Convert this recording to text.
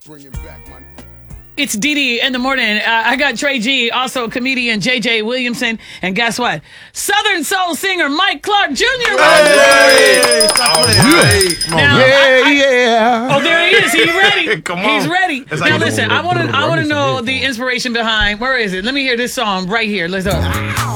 It's Dee in the morning. I got Trey G, also comedian JJ Williamson, and guess what? Southern soul singer Mike Clark Jr. Hey, Oh, there he is. He's ready. Come on. He's ready. It's Now like- listen, I want to know the inspiration behind. Where is it? Let me hear this song right here. Let's go.